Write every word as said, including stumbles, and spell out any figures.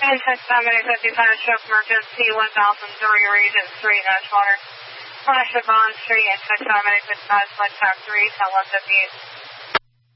And taxonomy fifty-five, stroke emergency, one thousand three, Regent Street, Edgewater. Flash of Bond Street and taxonomy fifty-five, select track three, tell one fifty-eight.